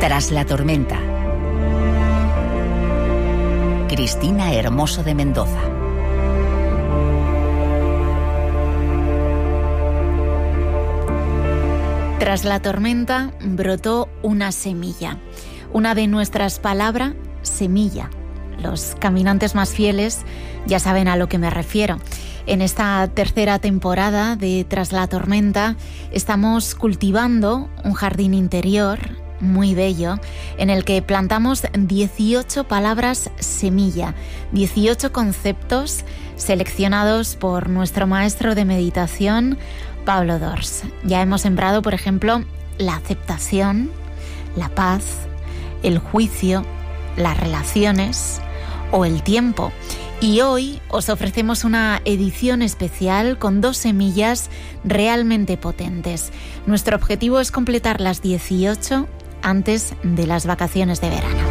Tras la tormenta. Cristina Hermoso de Mendoza. Tras la tormenta brotó una semilla. Una de nuestras palabras, semilla. Los caminantes más fieles ya saben a lo que me refiero. En esta tercera temporada de Tras la tormenta estamos cultivando un jardín interior muy bello, en el que plantamos 18 palabras semilla, 18 conceptos seleccionados por nuestro maestro de meditación, Pablo Dors. Ya hemos sembrado, por ejemplo, la aceptación, la paz, el juicio, las relaciones o el tiempo. Y hoy os ofrecemos una edición especial con 2 semillas realmente potentes. Nuestro objetivo es completar las 18 antes de las vacaciones de verano.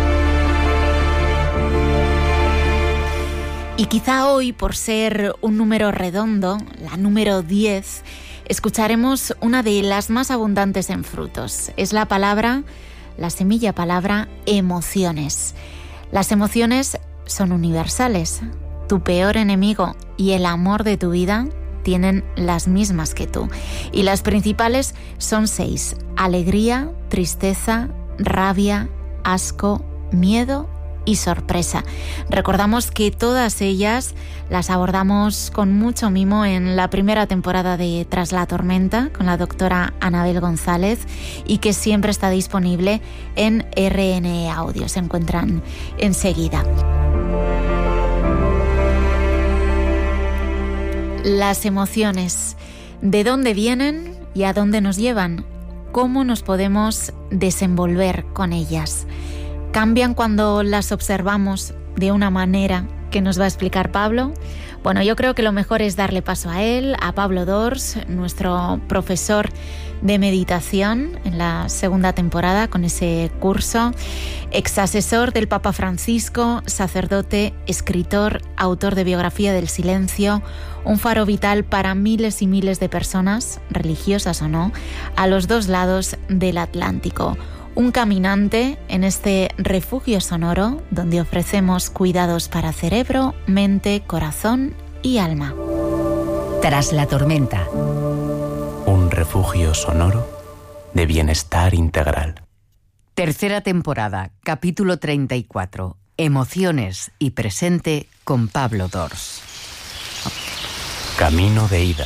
Y quizá hoy, por ser un número redondo, la número 10, escucharemos una de las más abundantes en frutos. Es la semilla palabra, emociones. Las emociones son universales. Tu peor enemigo y el amor de tu vida tienen las mismas que tú. Y las principales son 6. Alegría, tristeza, rabia, asco, miedo y sorpresa. Recordamos que todas ellas las abordamos con mucho mimo en la primera temporada de Tras la tormenta con la doctora Anabel González y que siempre está disponible en RNE Audio. Se encuentran enseguida. Las emociones, ¿de dónde vienen y a dónde nos llevan? ¿Cómo nos podemos desenvolver con ellas? ¿Cambian cuando las observamos de una manera que nos va a explicar Pablo? Bueno, yo creo que lo mejor es darle paso a él, a Pablo Dors, nuestro profesor de meditación en la segunda temporada con ese curso, exasesor del Papa Francisco, sacerdote, escritor, autor de Biografía del Silencio, un faro vital para miles y miles de personas, religiosas o no, a los 2 lados del Atlántico. Un caminante en este refugio sonoro donde ofrecemos cuidados para cerebro, mente, corazón y alma. Tras la tormenta. Un refugio sonoro de bienestar integral. Tercera temporada, capítulo 34. Emociones y presente con Pablo Dors. Camino de ida.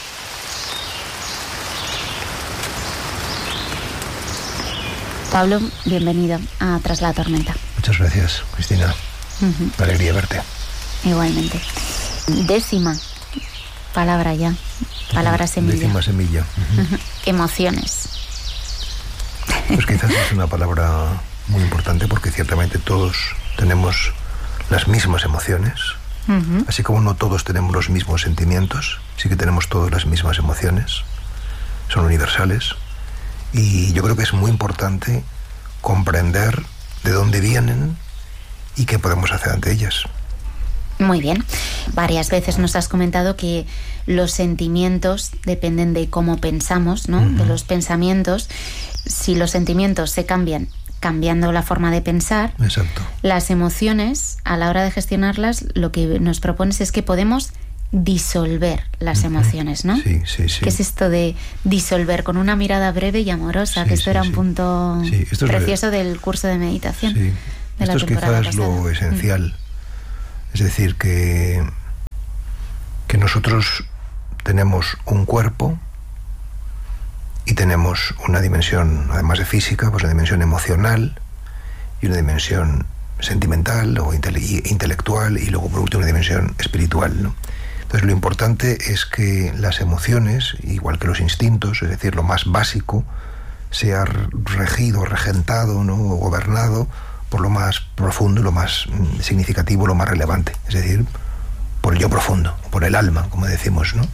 Pablo, bienvenido a Tras la tormenta. Muchas gracias, Cristina. Una alegría verte. Igualmente. 10ª palabra ya. Palabra semilla. 10ª semilla. Emociones. Pues quizás es una palabra muy importante porque ciertamente todos tenemos las mismas emociones. Así como no todos tenemos los mismos sentimientos, sí que tenemos todas las mismas emociones. Son universales. Y yo creo que es muy importante comprender de dónde vienen y qué podemos hacer ante ellas. Muy bien. Varias veces nos has comentado que los sentimientos dependen de cómo pensamos, ¿no? De los pensamientos. Si los sentimientos se cambian cambiando la forma de pensar, exacto, las emociones, a la hora de gestionarlas, lo que nos propones es que podemos disolver las emociones, ¿no? Sí. ¿Qué es esto de disolver? Con una mirada breve y amorosa, que esto era un punto precioso del curso de meditación. Sí, esto es quizás lo esencial. Es decir, que nosotros tenemos un cuerpo y tenemos una dimensión, además de física, pues una dimensión emocional y una dimensión sentimental o intelectual y luego por último una dimensión espiritual, ¿no? Entonces lo importante es que las emociones, igual que los instintos, es decir, lo más básico, sea regido, regentado, ¿no? O gobernado por lo más profundo, lo más significativo, lo más relevante, es decir, por el yo profundo, por el alma, como decimos, ¿no?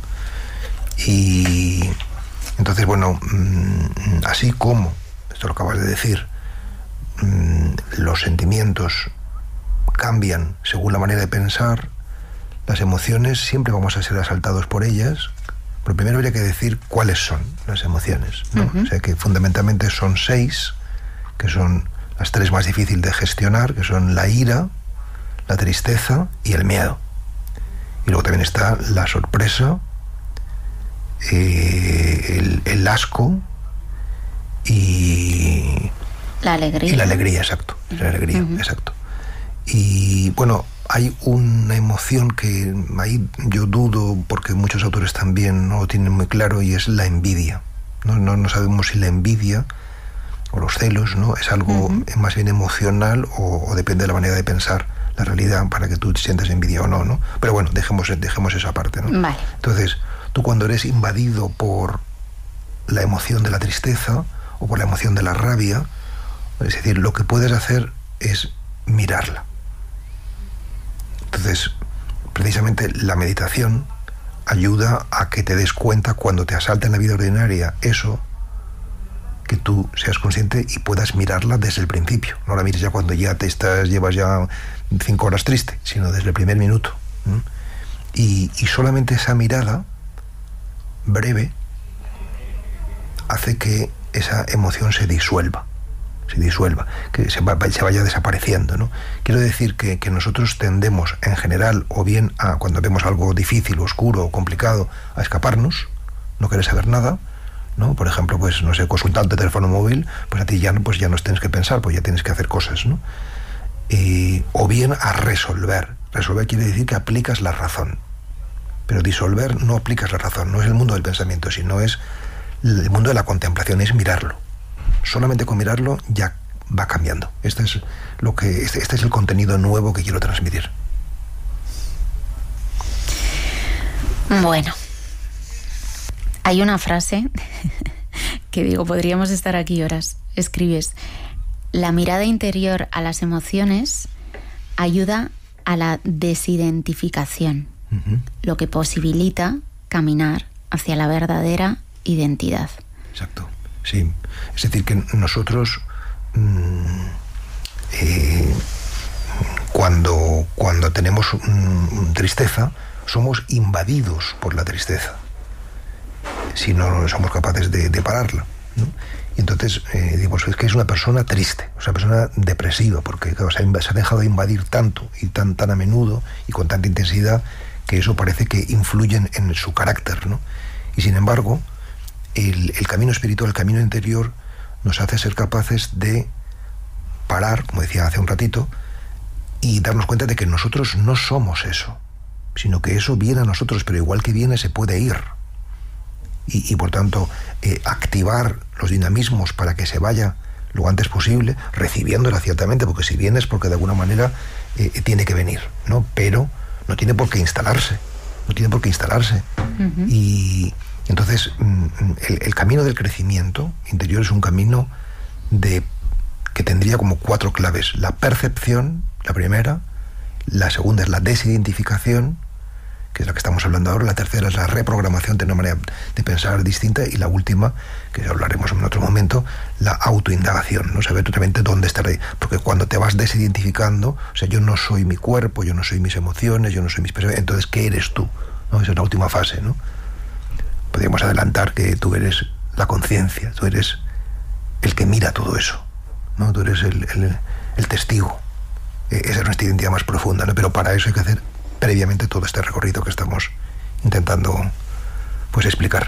Y entonces, bueno, así como, esto lo acabas de decir, los sentimientos cambian según la manera de pensar, las emociones siempre vamos a ser asaltados por ellas. Pero primero habría que decir cuáles son las emociones, ¿no? O sea que fundamentalmente son 6 que son las tres más difíciles de gestionar, que son la ira, la tristeza y el miedo. Y luego también está la sorpresa, el asco y la alegría. Y la alegría, exacto. La alegría, exacto. Y bueno, hay una emoción que ahí yo dudo, porque muchos autores también no lo tienen muy claro, y es la envidia. No sabemos si la envidia o los celos, ¿no?, es algo más bien emocional o depende de la manera de pensar la realidad para que tú te sientas envidia o no, ¿no? Pero bueno, dejemos esa parte, ¿no? Vale. Entonces, tú cuando eres invadido por la emoción de la tristeza o por la emoción de la rabia, es decir, lo que puedes hacer es mirarla. Entonces, precisamente la meditación ayuda a que te des cuenta cuando te asalta en la vida ordinaria eso, que tú seas consciente y puedas mirarla desde el principio. No la mires ya cuando ya llevas ya 5 horas triste, sino desde el primer minuto. Y solamente esa mirada breve hace que esa emoción se disuelva, que se vaya desapareciendo, ¿no? Quiero decir que nosotros tendemos en general, o bien a, cuando vemos algo difícil, oscuro o complicado, a escaparnos, no querer saber nada, ¿no? Por ejemplo, pues no sé, consultante de teléfono móvil, pues a ti ya no tienes que pensar, pues ya tienes que hacer cosas, ¿no? O bien a resolver. Resolver quiere decir que aplicas la razón, pero disolver no aplicas la razón, no es el mundo del pensamiento, sino es el mundo de la contemplación, es mirarlo. Solamente con mirarlo ya va cambiando. Este es el contenido nuevo que quiero transmitir. Bueno, hay una frase que digo, podríamos estar aquí horas. Escribes: la mirada interior a las emociones ayuda a la desidentificación, lo que posibilita caminar hacia la verdadera identidad. Exacto, sí. Es decir, que nosotros cuando tenemos tristeza, somos invadidos por la tristeza si no somos capaces de pararla, ¿no? Y entonces digamos, es que es una persona triste, es una persona depresiva, porque claro, se ha dejado de invadir tanto y tan a menudo y con tanta intensidad que eso parece que influye en su carácter, ¿no? Y sin embargo, el camino espiritual, el camino interior, nos hace ser capaces de parar, como decía hace un ratito, y darnos cuenta de que nosotros no somos eso, sino que eso viene a nosotros, pero igual que viene se puede ir. Y por tanto, activar los dinamismos para que se vaya lo antes posible, recibiéndola ciertamente, porque si viene es porque de alguna manera tiene que venir, ¿no? Pero no tiene por qué instalarse, Y entonces el camino del crecimiento interior es un camino que tendría como 4 claves: la percepción, la primera; la segunda es la desidentificación, que es la que estamos hablando ahora; la tercera es la reprogramación, de una manera de pensar distinta; y la última, que hablaremos en otro momento, la autoindagación, ¿no? Saber totalmente dónde está. Porque cuando te vas desidentificando, o sea, yo no soy mi cuerpo, yo no soy mis emociones, yo no soy mis pensamientos, entonces, ¿qué eres tú? ¿No? Esa es la última fase, ¿no? Podríamos adelantar que tú eres la conciencia, tú eres el que mira todo eso, ¿no? Tú eres el testigo. Esa es nuestra identidad más profunda, ¿no? Pero para eso hay que hacer previamente todo este recorrido que estamos intentando pues explicar.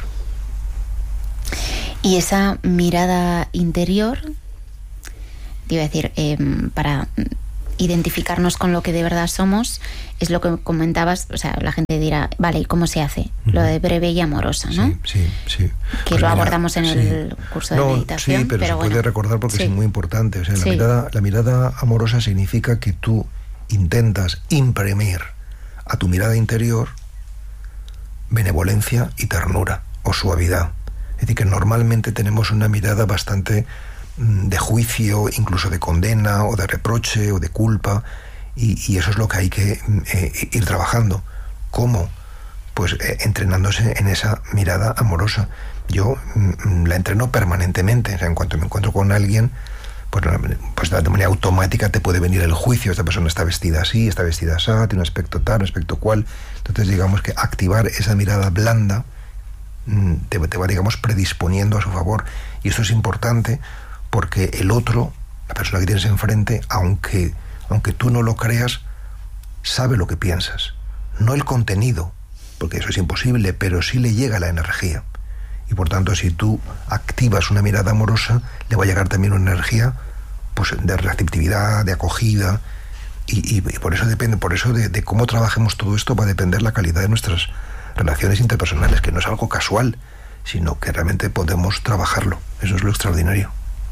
Y esa mirada interior, te iba a decir, para identificarnos con lo que de verdad somos, es lo que comentabas. O sea, la gente dirá, vale, ¿y cómo se hace? Lo de breve y amorosa, ¿no? Sí. Que pues lo abordamos en el curso de meditación. Sí, pero se puede recordar porque es muy importante. O sea, la mirada amorosa significa que tú intentas imprimir a tu mirada interior benevolencia y ternura o suavidad. Es decir, que normalmente tenemos una mirada bastante de juicio, incluso de condena o de reproche o de culpa, y eso es lo que hay que ir trabajando. ¿Cómo? Pues entrenándose en esa mirada amorosa. Yo la entreno permanentemente. O sea, en cuanto me encuentro con alguien, pues de manera automática te puede venir el juicio: esta persona está vestida así, está vestida así, tiene un aspecto tal, un aspecto cual. Entonces, digamos que activar esa mirada blanda te va, digamos, predisponiendo a su favor. Y esto es importante porque el otro, la persona que tienes enfrente, aunque tú no lo creas, sabe lo que piensas. No el contenido, porque eso es imposible, pero sí le llega la energía. Y por tanto, si tú activas una mirada amorosa, le va a llegar también una energía, pues, de receptividad, de acogida, y por eso depende, de cómo trabajemos todo esto va a depender la calidad de nuestras relaciones interpersonales, que no es algo casual, sino que realmente podemos trabajarlo. Eso es lo extraordinario.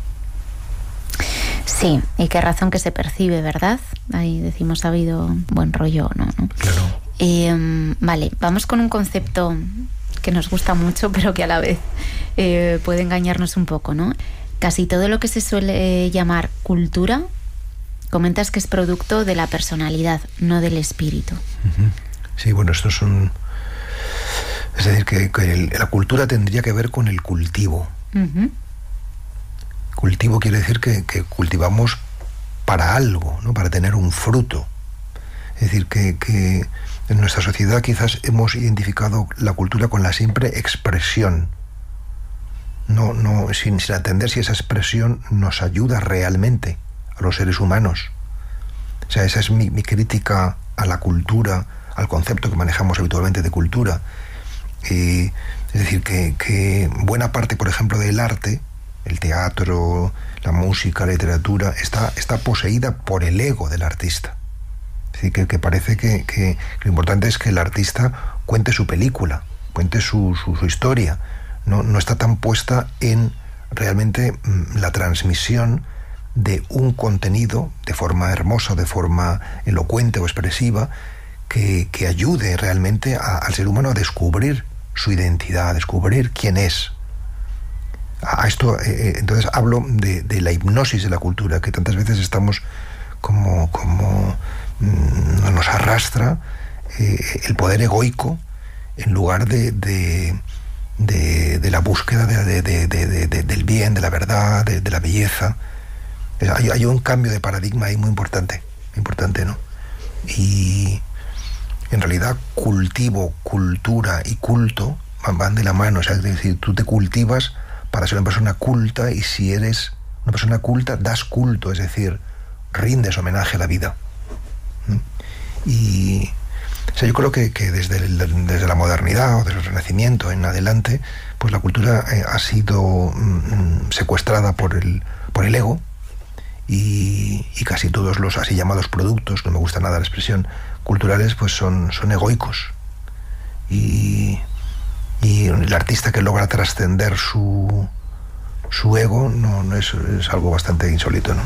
Sí, y qué razón que se percibe, ¿verdad? Ahí decimos, ha habido buen rollo, ¿no? Claro. Vale, vamos con un concepto que nos gusta mucho, pero que a la vez puede engañarnos un poco, ¿no? Casi todo lo que se suele llamar cultura, comentas que es producto de la personalidad, no del espíritu. Sí, bueno, estos son... Es decir, que la cultura tendría que ver con el cultivo. Cultivo quiere decir que cultivamos para algo, ¿no? Para tener un fruto. Es decir, que en nuestra sociedad quizás hemos identificado la cultura con la simple expresión, sin atender si esa expresión nos ayuda realmente a los seres humanos. O sea, esa es mi crítica a la cultura, al concepto que manejamos habitualmente de cultura. Es decir, que buena parte, por ejemplo, del arte, el teatro, la música, la literatura, está poseída por el ego del artista. Es decir, que parece que lo importante es que el artista cuente su película, cuente su historia. No está tan puesta en realmente la transmisión de un contenido de forma hermosa, de forma elocuente o expresiva, que ayude realmente al ser humano a descubrir su identidad, a descubrir quién es. A esto, entonces hablo de la hipnosis de la cultura, que tantas veces estamos como nos arrastra el poder egoico en lugar de la búsqueda del bien, de la verdad, de la belleza. Hay un cambio de paradigma ahí muy importante, ¿no? Y en realidad cultivo, cultura y culto van de la mano. O sea, es decir, tú te cultivas para ser una persona culta, y si eres una persona culta, das culto, es decir, rindes homenaje a la vida. Y o sea, yo creo que desde la modernidad o desde el Renacimiento en adelante, pues la cultura ha sido secuestrada por el ego, y casi todos los así llamados productos, no me gusta nada la expresión, culturales, pues son egoicos. Y el artista que logra trascender su ego no es algo bastante insólito, ¿no?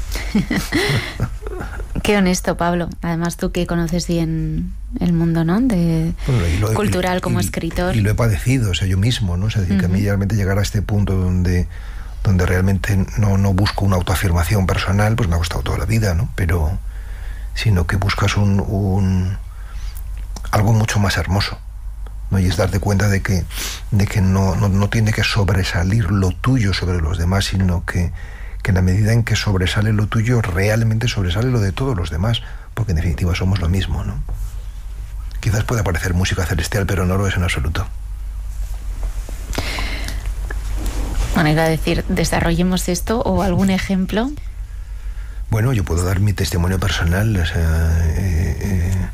Qué honesto, Pablo. Además, tú que conoces bien el mundo, ¿no? Cultural como escritor. Y lo he padecido, o sea, yo mismo, ¿no? O sea, decir, que a mí realmente llegar a este punto donde realmente no busco una autoafirmación personal, pues me ha costado toda la vida, ¿no? Pero sino que buscas algo mucho más hermoso, ¿no? Y es darte cuenta de que no tiene que sobresalir lo tuyo sobre los demás, sino que en la medida en que sobresale lo tuyo, realmente sobresale lo de todos los demás, porque en definitiva somos lo mismo, ¿no? Quizás pueda parecer música celestial, pero no lo es en absoluto. Bueno, iba a decir, desarrollemos esto o algún ejemplo. Bueno, yo puedo dar mi testimonio personal. O sea,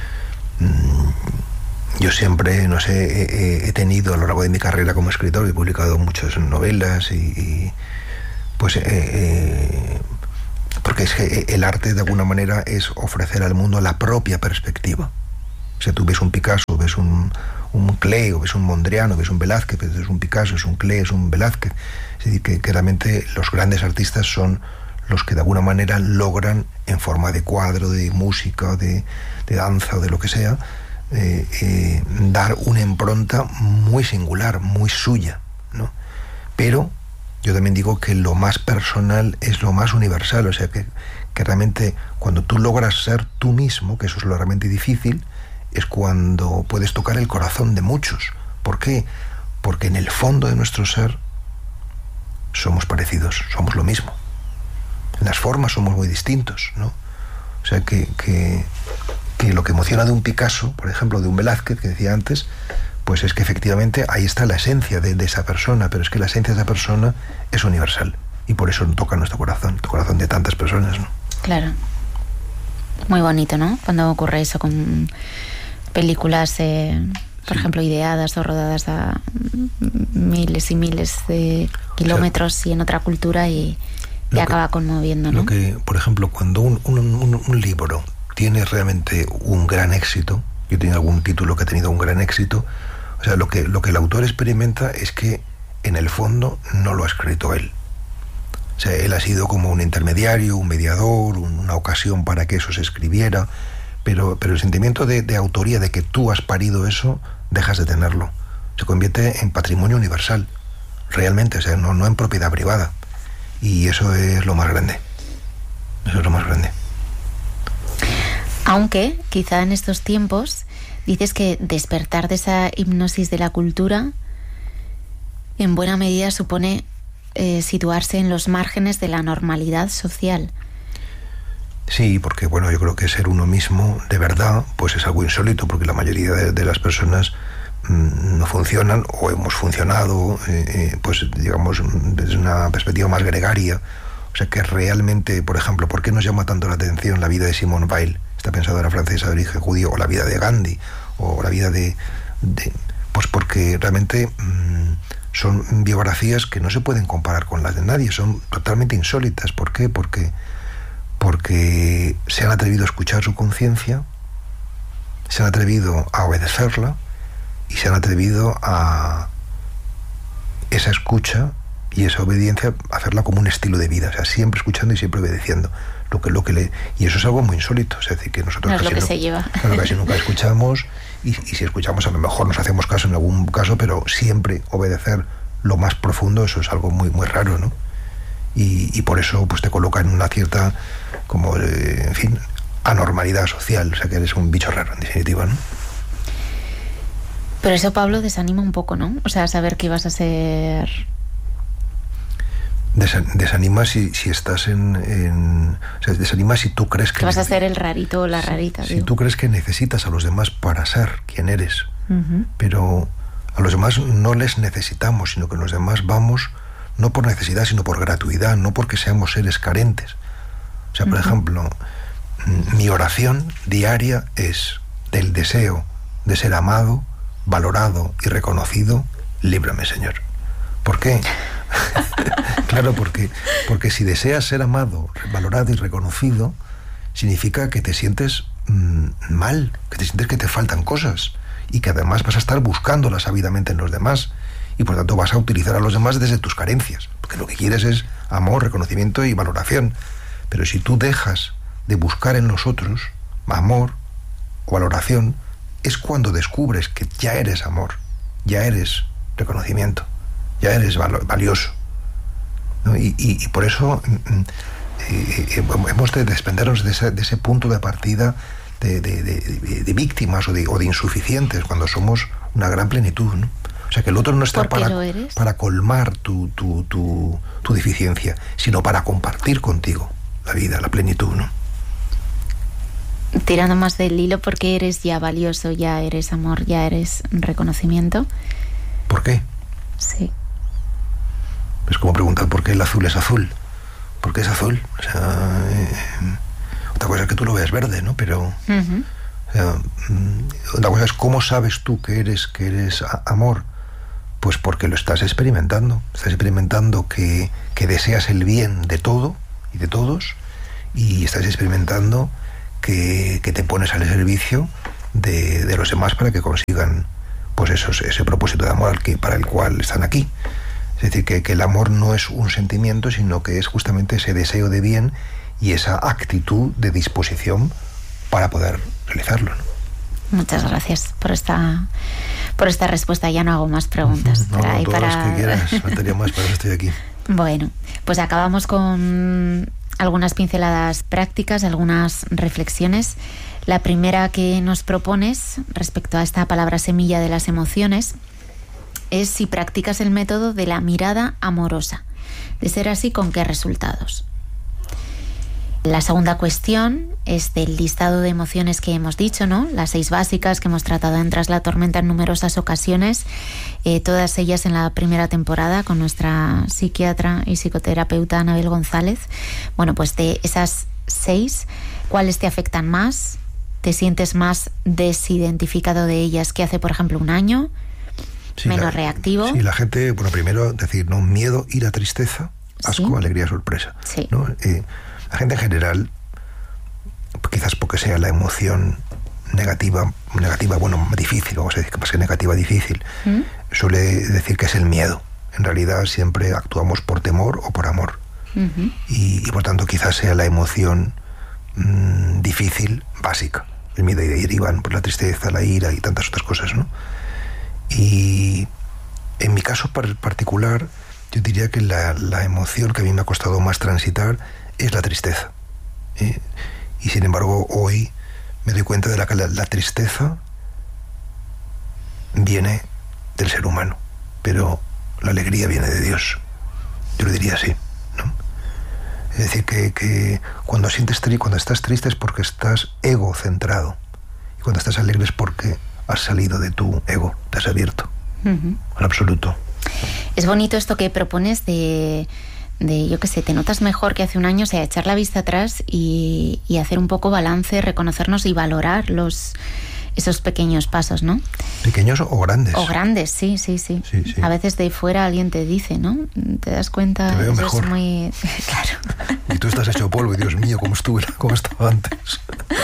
yo siempre, no sé, he tenido a lo largo de mi carrera como escritor, he publicado muchas novelas y pues porque es que el arte de alguna manera es ofrecer al mundo la propia perspectiva. O sea, tú ves un Picasso, ves un Klee, o ves un Mondrian, ves un Velázquez, es un Picasso, es un Klee, es un Velázquez. Es decir, que realmente los grandes artistas son los que de alguna manera logran, en forma de cuadro, de música, de danza o de lo que sea, dar una impronta muy singular, muy suya, ¿no? Pero yo también digo que lo más personal es lo más universal. O sea, que realmente cuando tú logras ser tú mismo, que eso es lo realmente difícil, es cuando puedes tocar el corazón de muchos. ¿Por qué? Porque en el fondo de nuestro ser somos parecidos, somos lo mismo. En las formas somos muy distintos, ¿no? O sea, que lo que emociona de un Picasso, por ejemplo, de un Velázquez, que decía antes, pues es que efectivamente ahí está la esencia de esa persona, pero es que la esencia de esa persona es universal. y por eso toca nuestro corazón, el corazón de tantas personas, ¿no? Claro. Muy bonito, ¿no? Cuando ocurre eso con películas, por ejemplo, ideadas o rodadas a miles y miles de kilómetros y en otra cultura y acaba conmoviendo, ¿no? Lo que, por ejemplo, cuando un libro tiene realmente un gran éxito, yo tengo algún título que ha tenido un gran éxito, o sea, lo que el autor experimenta es que en el fondo no lo ha escrito él. O sea, él ha sido como un intermediario, un mediador, una ocasión para que eso se escribiera, pero el sentimiento de autoría, de que tú has parido eso, dejas de tenerlo. Se convierte en patrimonio universal, realmente, o sea, no en propiedad privada. Y eso es lo más grande. Eso es lo más grande. Aunque, quizá en estos tiempos, dices que despertar de esa hipnosis de la cultura, en buena medida supone situarse en los márgenes de la normalidad social. Sí, porque bueno, yo creo que ser uno mismo de verdad pues es algo insólito, porque la mayoría de las personas no funcionan o hemos funcionado pues digamos desde una perspectiva más gregaria. O sea que realmente, por ejemplo, ¿por qué nos llama tanto la atención la vida de Simone Weil, esta pensadora francesa de origen judío, o la vida de Gandhi, o la vida de pues porque realmente son biografías que no se pueden comparar con las de nadie, son totalmente insólitas. ¿Por qué? Porque se han atrevido a escuchar su conciencia, se han atrevido a obedecerla y se han atrevido a esa escucha y esa obediencia a hacerla como un estilo de vida, o sea, siempre escuchando y siempre obedeciendo. Y eso es algo muy insólito, es decir, que nosotros no es lo que se lleva. Claro, casi nunca escuchamos, y si escuchamos a lo mejor nos hacemos caso en algún caso, pero siempre obedecer lo más profundo, eso es algo muy, muy raro, ¿no? Y por eso pues te coloca en una cierta, como, en fin, anormalidad social, o sea que eres un bicho raro, en definitiva, ¿no? Pero eso, Pablo, desanima un poco, ¿no? O sea, saber que ibas a ser... Desanima si estás o sea, desanima si tú crees que vas a ser el rarito o la rarita. Si tú crees que necesitas a los demás para ser quien eres, pero a los demás no les necesitamos, sino que los demás vamos no por necesidad, sino por gratuidad, no porque seamos seres carentes. O sea, por ejemplo, mi oración diaria es del deseo de ser amado, valorado y reconocido. Líbrame, Señor. ¿Por qué? Claro, porque si deseas ser amado, valorado y reconocido, significa que te sientes mal, que te sientes que te faltan cosas y que además vas a estar buscándolas ávidamente en los demás y por tanto vas a utilizar a los demás desde tus carencias, porque lo que quieres es amor, reconocimiento y valoración. Pero si tú dejas de buscar en los otros amor o valoración, es cuando descubres que ya eres amor, ya eres reconocimiento, ya eres valioso, ¿no? Y por eso hemos de desprendernos de ese punto de partida de víctimas o de insuficientes, cuando somos una gran plenitud, ¿no? O sea, que el otro no está para colmar tu deficiencia, sino para compartir contigo la vida, la plenitud, ¿no? Tirando más del hilo, porque eres ya valioso, ya eres amor, ya eres reconocimiento. ¿Por qué? Sí. Es como preguntar por qué el azul es azul. ¿Por qué es azul? O sea, otra cosa es que tú lo veas verde, ¿no? Pero o sea, otra cosa es cómo sabes tú que eres amor. Pues porque lo estás experimentando. Estás experimentando que deseas el bien de todo y de todos, y estás experimentando que te pones al servicio de los demás para que consigan pues ese propósito de amor para el cual están aquí. Es decir, que el amor no es un sentimiento, sino que es justamente ese deseo de bien y esa actitud de disposición para poder realizarlo, ¿no? Muchas gracias por esta respuesta. Ya no hago más preguntas. No, todas las que quieras. Faltaría más, para eso estoy aquí. Bueno, pues acabamos con algunas pinceladas prácticas, algunas reflexiones. La primera que nos propones respecto a esta palabra semilla de las emociones es si practicas el método de la mirada amorosa. De ser así, ¿con qué resultados? La segunda cuestión es del listado de emociones que hemos dicho, ¿no? Las 6 básicas que hemos tratado en Tras la Tormenta en numerosas ocasiones, todas ellas en la primera temporada con nuestra psiquiatra y psicoterapeuta Anabel González. Bueno, pues de esas 6, ¿cuáles te afectan más? ¿Te sientes más desidentificado de ellas que hace, por ejemplo, un año? Sí, ¿menos reactivo? Sí, la gente, bueno, primero decir, ¿no? Miedo, ira, tristeza, asco, ¿sí? Alegría, sorpresa. Sí. ¿No? La gente en general, quizás porque sea la emoción negativa, bueno, difícil, vamos a decir que más que negativa, difícil, suele decir que es el miedo. En realidad siempre actuamos por temor o por amor. Y por tanto quizás sea la emoción difícil, básica. El miedo y de ahí derivan por la tristeza, la ira y tantas otras cosas, ¿no? Y en mi caso particular, yo diría que la emoción que a mí me ha costado más transitar es la tristeza. Y sin embargo, hoy me doy cuenta de que la tristeza viene del ser humano, pero la alegría viene de Dios. Yo lo diría así, ¿no? Es decir, que cuando estás triste es porque estás egocentrado. Y cuando estás alegre es porque has salido de tu ego, te has abierto al absoluto. Es bonito esto que propones de yo qué sé, te notas mejor que hace un año, o sea, echar la vista atrás y hacer un poco balance, reconocernos y valorar esos pequeños pasos, ¿no? ¿Pequeños o grandes? O grandes, sí. A veces de fuera alguien te dice, ¿no? Te das cuenta. Te veo eso mejor. Es muy... Claro. Y tú estás hecho polvo, y Dios mío, ¿cómo estaba antes?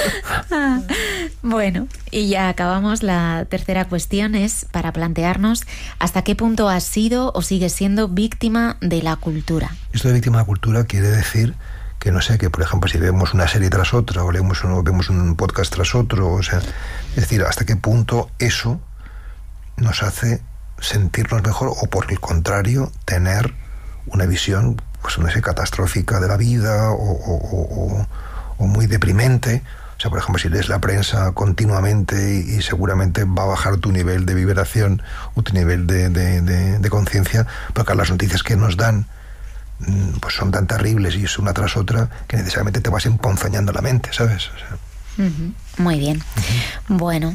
Bueno, y ya acabamos. La tercera cuestión es para plantearnos hasta qué punto has sido o sigues siendo víctima de la cultura. Esto de víctima de la cultura quiere decir que, no sé, que por ejemplo si vemos una serie tras otra o vemos un podcast tras otro, o sea, es decir, hasta qué punto eso nos hace sentirnos mejor o por el contrario tener una visión, pues no sé, catastrófica de la vida o muy deprimente. O sea, por ejemplo, si lees la prensa continuamente y seguramente va a bajar tu nivel de vibración o tu nivel de conciencia, porque las noticias que nos dan pues son tan terribles y es una tras otra que necesariamente te vas emponzoñando la mente, ¿sabes? O sea. Muy bien. Bueno,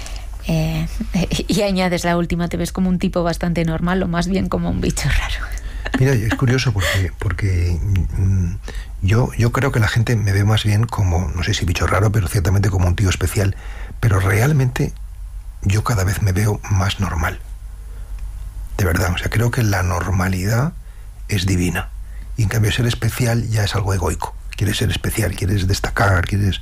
y añades la última, te ves como un tipo bastante normal o más bien como un bicho raro. Mira, es curioso porque yo creo que la gente me ve más bien como, no sé si bicho raro, pero ciertamente como un tío especial, pero realmente yo cada vez me veo más normal. De verdad, o sea, creo que la normalidad es divina. Y en cambio ser especial ya es algo egoico. Quieres ser especial, quieres destacar, quieres...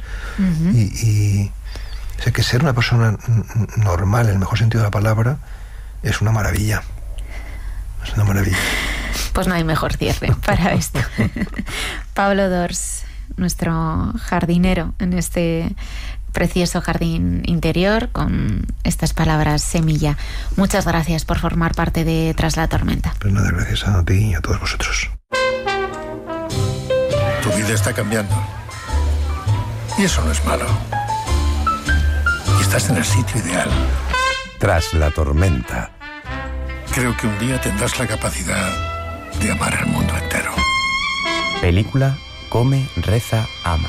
O sea, que ser una persona normal, en el mejor sentido de la palabra, es una maravilla. Es una maravilla. Pues no hay mejor cierre para esto. Pablo Dors, nuestro jardinero en este precioso jardín interior, con estas palabras semilla. Muchas gracias por formar parte de Tras la Tormenta. Pues nada, gracias a ti y a todos vosotros. Tu vida está cambiando. Y eso no es malo. Y estás en el sitio ideal. Tras la Tormenta. Creo que un día tendrás la capacidad de amar al mundo entero. Película Come, Reza, Ama.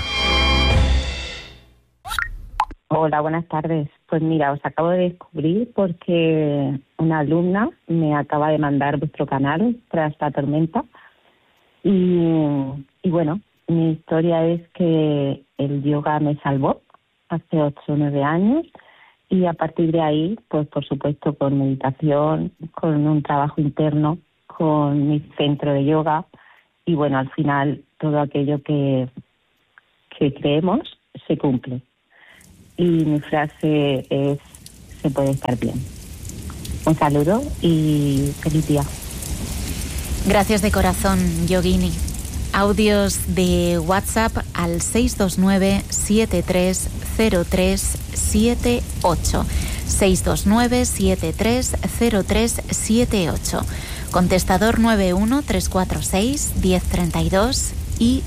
Hola, buenas tardes. Pues mira, os acabo de descubrir porque una alumna me acaba de mandar vuestro canal, Tras la Tormenta. Y bueno, mi historia es que el yoga me salvó hace 8 o 9 años y a partir de ahí, pues por supuesto con meditación, con un trabajo interno, con mi centro de yoga y bueno, al final todo aquello que creemos se cumple. Y mi frase es: se puede estar bien. Un saludo y feliz día. Gracias de corazón, Yogini. Audios de WhatsApp al 629-730378. 629-730378. Contestador 913461032 y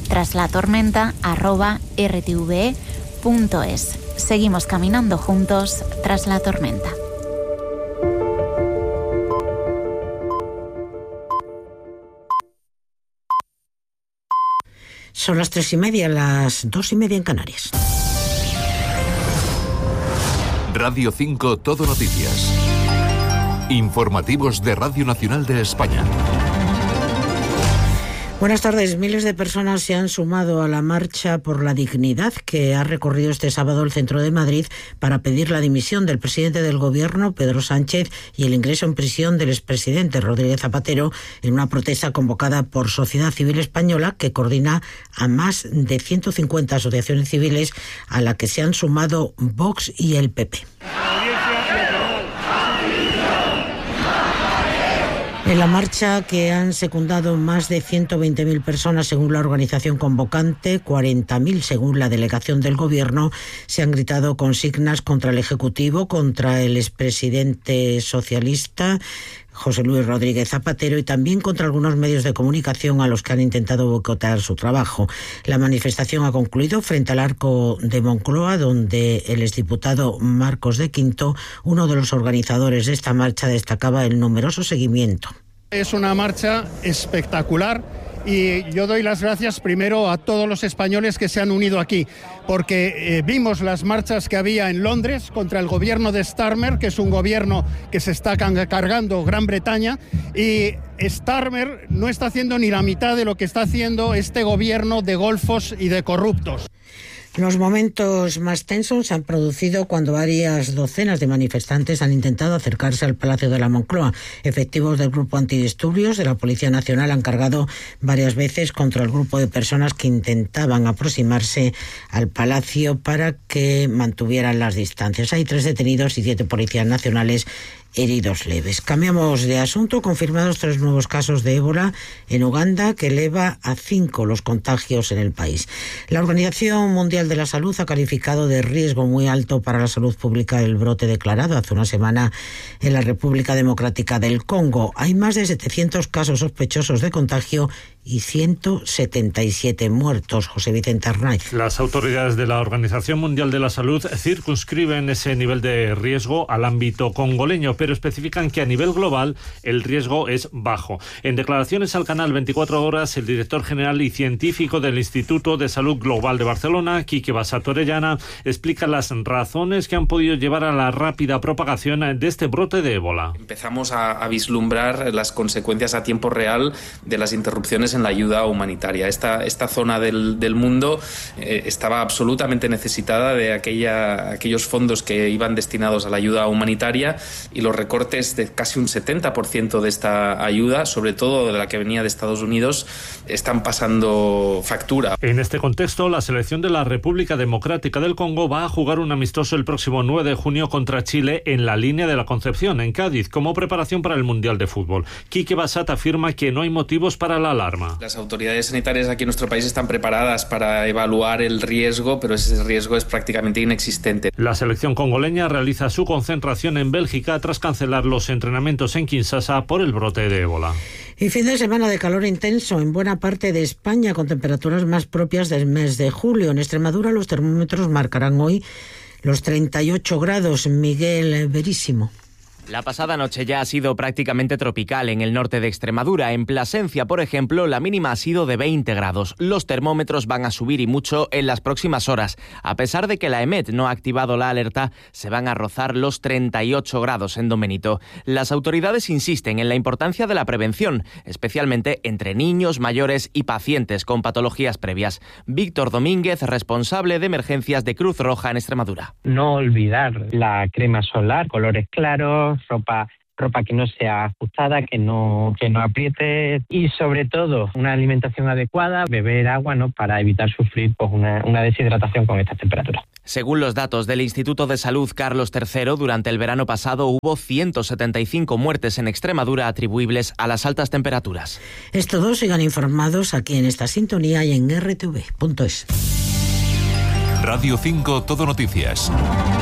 traslatormenta@rtve.es. Seguimos caminando juntos tras la tormenta. Son las 3:30, las 2:30 en Canarias. Radio 5 Todo Noticias. Informativos de Radio Nacional de España. Buenas tardes. Miles de personas se han sumado a la marcha por la dignidad que ha recorrido este sábado el centro de Madrid para pedir la dimisión del presidente del Gobierno, Pedro Sánchez, y el ingreso en prisión del expresidente Rodríguez Zapatero en una protesta convocada por Sociedad Civil Española, que coordina a más de 150 asociaciones civiles, a la que se han sumado Vox y el PP. En la marcha, que han secundado más de 120.000 personas según la organización convocante, 40.000 según la delegación del Gobierno, se han gritado consignas contra el Ejecutivo, contra el expresidente socialista José Luis Rodríguez Zapatero, y también contra algunos medios de comunicación a los que han intentado boicotear su trabajo. La manifestación ha concluido frente al Arco de Moncloa, donde el exdiputado Marcos de Quinto, uno de los organizadores de esta marcha, destacaba el numeroso seguimiento. Es una marcha espectacular y yo doy las gracias primero a todos los españoles que se han unido aquí, porque vimos las marchas que había en Londres contra el gobierno de Starmer, que es un gobierno que se está cargando Gran Bretaña, y Starmer no está haciendo ni la mitad de lo que está haciendo este gobierno de golfos y de corruptos. Los momentos más tensos se han producido cuando varias docenas de manifestantes han intentado acercarse al Palacio de la Moncloa. Efectivos del Grupo Antidisturbios de la Policía Nacional han cargado varias veces contra el grupo de personas que intentaban aproximarse al Palacio para que mantuvieran las distancias. Hay 3 detenidos y 7 policías nacionales heridos leves. Cambiamos de asunto. Confirmados 3 nuevos casos de ébola en Uganda, que eleva a 5 los contagios en el país. La Organización Mundial de la Salud ha calificado de riesgo muy alto para la salud pública el brote declarado hace una semana en la República Democrática del Congo. Hay más de 700 casos sospechosos de contagio y 177 muertos. José Vicente Arnaiz. Las autoridades de la Organización Mundial de la Salud circunscriben ese nivel de riesgo al ámbito congoleño, pero especifican que a nivel global el riesgo es bajo. En declaraciones al canal 24 Horas, el director general y científico del Instituto de Salud Global de Barcelona, Quique Bassat Orellana, explica las razones que han podido llevar a la rápida propagación de este brote de ébola. Empezamos a vislumbrar las consecuencias a tiempo real de las interrupciones en la ayuda humanitaria. Esta zona del mundo estaba absolutamente necesitada de aquellos fondos que iban destinados a la ayuda humanitaria, y los recortes de casi un 70% de esta ayuda, sobre todo de la que venía de Estados Unidos, están pasando factura. En este contexto, la selección de la República Democrática del Congo va a jugar un amistoso el próximo 9 de junio contra Chile en la Línea de la Concepción, en Cádiz, como preparación para el Mundial de Fútbol. Quique Bassat afirma que no hay motivos para la alarma. Las autoridades sanitarias aquí en nuestro país están preparadas para evaluar el riesgo, pero ese riesgo es prácticamente inexistente. La selección congoleña realiza su concentración en Bélgica tras cancelar los entrenamientos en Kinshasa por el brote de ébola. Y fin de semana de calor intenso en buena parte de España, con temperaturas más propias del mes de julio. En Extremadura los termómetros marcarán hoy los 38 grados. Miguel Verísimo. La pasada noche ya ha sido prácticamente tropical en el norte de Extremadura. En Plasencia, por ejemplo, la mínima ha sido de 20 grados. Los termómetros van a subir y mucho en las próximas horas. A pesar de que la EMET no ha activado la alerta, se van a rozar los 38 grados en Don Benito. Las autoridades insisten en la importancia de la prevención, especialmente entre niños, mayores y pacientes con patologías previas. Víctor Domínguez, responsable de emergencias de Cruz Roja en Extremadura. No olvidar la crema solar, colores claros, ropa que no sea ajustada, que no apriete, y sobre todo una alimentación adecuada, beber agua, ¿no?, para evitar sufrir pues una deshidratación con estas temperaturas. Según los datos del Instituto de Salud Carlos III, durante el verano pasado hubo 175 muertes en Extremadura atribuibles a las altas temperaturas. Es todo. Sigan informados aquí en esta sintonía y en rtv.es. Radio 5 Todo Noticias.